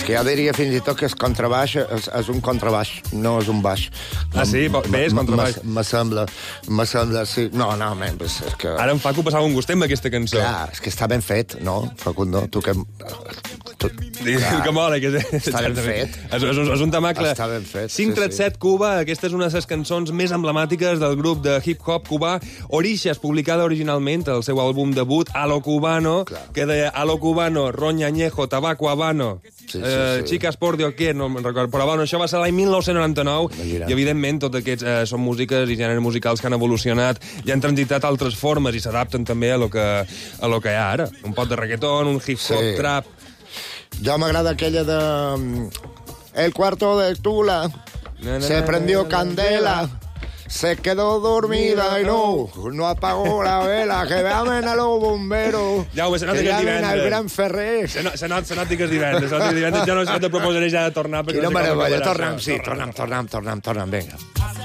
Que jo diria fins i tot que el contrabaix és un contrabaix, no és un baix. Ah, sí? Bé, és contrabaix. Me sembla, sí. No, és que... Ara em fa que ho passava un gustet amb aquesta cançó. Clar, és que està ben fet, no, Facundo? Tu que... Que mola, que està ben fet. És un temacle. Està ben fet, 537 Cuba, aquesta és una de les cançons més emblemàtiques del grup de hip-hop cubà Orixas, publicada originalment al seu àlbum debut A lo Cubano, que deia A lo Cubano, Roña Añejo, Tabaco Habano, Chicas por Doquier, no me'n recordo, però bueno, això va ser l'any 1999 i evidentment tots aquests són músiques i gèneres musicals que han evolucionat i han transitat altres formes i s'adapten també a lo que hi ha ara. Un pot de reggaeton, un hip-hop, trap... Jo m'agrada aquella de... El cuarto de Tula se prendió candela, se quedó dormida y no apagó la vela, que llamen a los bomberos, que llamen al gran Ferrer. Se nota que és divendres. Ja no te proposaré ja de tornar. Tornem, vinga.